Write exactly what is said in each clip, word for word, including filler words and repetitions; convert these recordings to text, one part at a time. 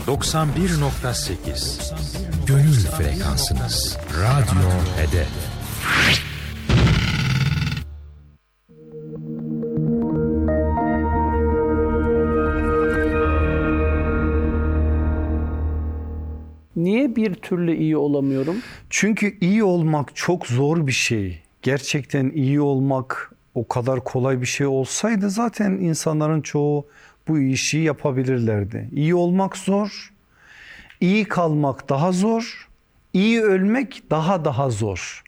doksan bir nokta sekiz Gönül frekansınız. Radyo Hedef. Niye bir türlü iyi olamıyorum? Çünkü iyi olmak çok zor bir şey. Gerçekten iyi olmak o kadar kolay bir şey olsaydı zaten insanların çoğu bu işi yapabilirlerdi. İyi olmak zor, iyi kalmak daha zor, iyi ölmek daha daha zor.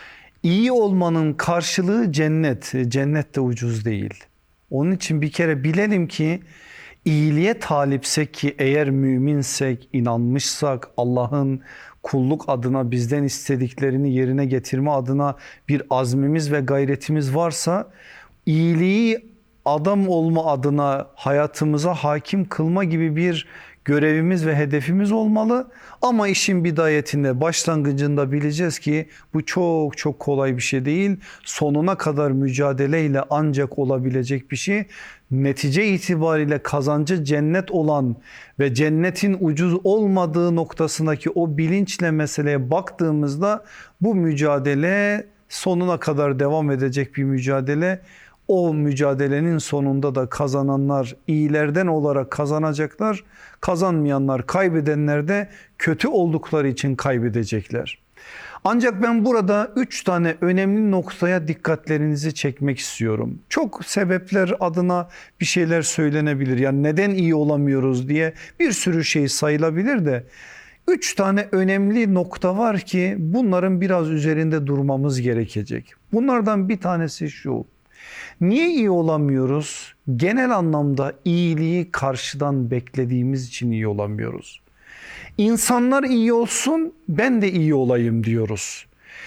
İyi olmanın karşılığı cennet. Cennet de ucuz değil. Onun için bir kere bilelim ki iyiliğe talipsek, ki eğer müminsek, inanmışsak, Allah'ın kulluk adına bizden istediklerini yerine getirme adına bir azmimiz ve gayretimiz varsa, iyiliği adam olma adına hayatımıza hakim kılma gibi bir görevimiz ve hedefimiz olmalı. Ama işin bidayetinde, başlangıcında bileceğiz ki bu çok çok kolay bir şey değil. Sonuna kadar mücadeleyle ancak olabilecek bir şey. Netice itibariyle kazancı cennet olan ve cennetin ucuz olmadığı noktasındaki o bilinçle meseleye baktığımızda bu mücadele sonuna kadar devam edecek bir mücadele. O mücadelenin sonunda da kazananlar iyilerden olarak kazanacaklar. Kazanmayanlar, kaybedenler de kötü oldukları için kaybedecekler. Ancak ben burada üç tane önemli noktaya dikkatlerinizi çekmek istiyorum. Çok sebepler adına bir şeyler söylenebilir. Yani neden iyi olamıyoruz diye bir sürü şey sayılabilir de üç tane önemli nokta var ki bunların biraz üzerinde durmamız gerekecek. Bunlardan bir tanesi şu: niye iyi olamıyoruz? Genel anlamda iyiliği karşıdan beklediğimiz için iyi olamıyoruz. İnsanlar iyi olsun, ben de iyi olayım diyoruz.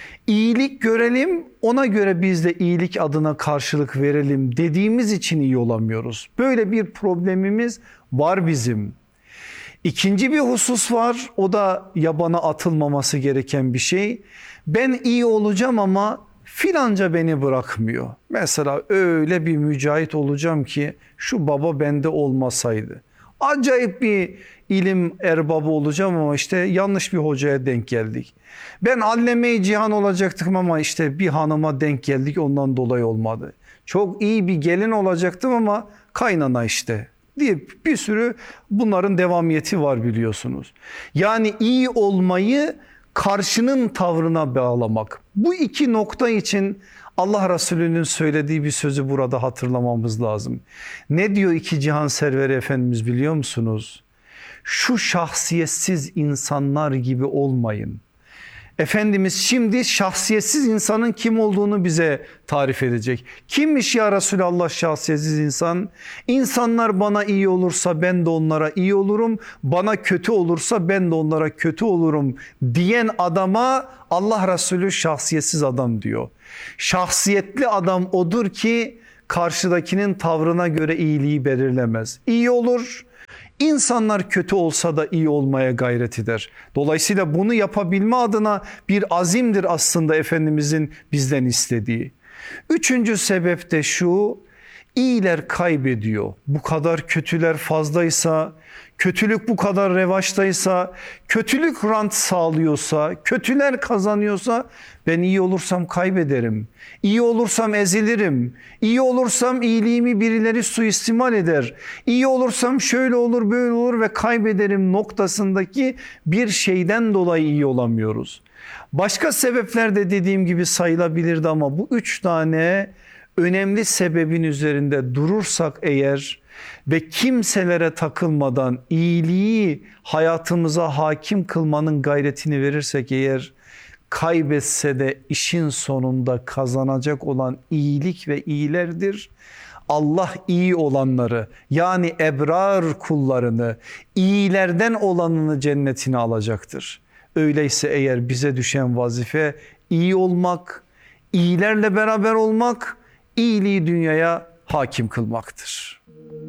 İyilik görelim, ona göre biz de iyilik adına karşılık verelim dediğimiz için iyi olamıyoruz. Böyle bir problemimiz var bizim. İkinci bir husus var, o da yabana atılmaması gereken bir şey. Ben iyi olacağım ama filanca beni bırakmıyor. Mesela öyle bir mücahit olacağım ki şu baba bende olmasaydı. Acayip bir ilim erbabı olacağım ama işte yanlış bir hocaya denk geldik. Ben alleme-i cihan olacaktım ama işte bir hanıma denk geldik, ondan dolayı olmadı. Çok iyi bir gelin olacaktım ama kaynana işte deyip bir sürü bunların devamiyeti var biliyorsunuz. Yani iyi olmayı karşının tavrına bağlamak. Bu iki nokta için Allah Resulü'nün söylediği bir sözü burada hatırlamamız lazım. Ne diyor iki cihan serveri Efendimiz biliyor musunuz? Şu şahsiyetsiz insanlar gibi olmayın. Efendimiz şimdi şahsiyetsiz insanın kim olduğunu bize tarif edecek. Kimmiş ya Resulallah şahsiyetsiz insan? İnsanlar bana iyi olursa ben de onlara iyi olurum. Bana kötü olursa ben de onlara kötü olurum diyen adama Allah Resulü şahsiyetsiz adam diyor. Şahsiyetli adam odur ki karşıdakinin tavrına göre iyiliği belirlemez. İyi olur. İnsanlar kötü olsa da iyi olmaya gayret eder. Dolayısıyla bunu yapabilme adına bir azimdir aslında Efendimizin bizden istediği. Üçüncü sebep de şu: iyiler kaybediyor. Bu kadar kötüler fazlaysa, kötülük bu kadar revaçtaysa, kötülük rant sağlıyorsa, kötüler kazanıyorsa ben iyi olursam kaybederim. İyi olursam ezilirim. İyi olursam iyiliğimi birileri suistimal eder. İyi olursam şöyle olur böyle olur ve kaybederim noktasındaki bir şeyden dolayı iyi olamıyoruz. Başka sebepler de dediğim gibi sayılabilirdi ama bu üç tane önemli sebebin üzerinde durursak eğer ve kimselere takılmadan iyiliği hayatımıza hakim kılmanın gayretini verirsek eğer, kaybetse de işin sonunda kazanacak olan iyilik ve iyilerdir. Allah iyi olanları, yani ebrar kullarını, iyilerden olanını cennetine alacaktır. Öyleyse eğer bize düşen vazife iyi olmak, iyilerle beraber olmak, iyiliği dünyaya hakim kılmaktır.